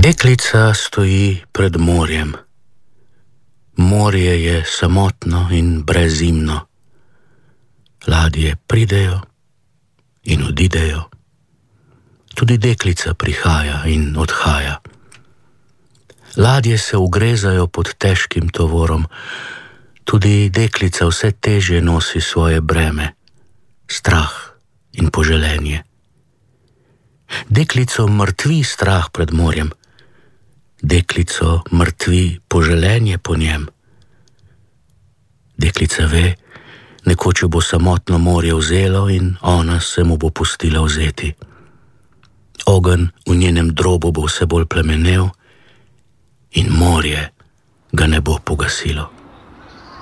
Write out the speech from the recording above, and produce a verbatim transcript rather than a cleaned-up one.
Deklica stoji pred morjem. Morje je samotno in brezimno. Ladje pridejo in odidejo. Tudi deklica prihaja in odhaja. Ladje se ugrezajo pod težkim tovorom. Tudi deklica vse težje nosi svoje breme, strah in poželenje. Deklico mrtvi strah pred morjem. Deklico mrtvi poželenje po njem. Deklica ve, nekoč bo samotno morje vzelo in ona se mu bo pustila vzeti. Ogenj v njenem drobu bo vse bolj plemenel in morje ga ne bo pogasilo.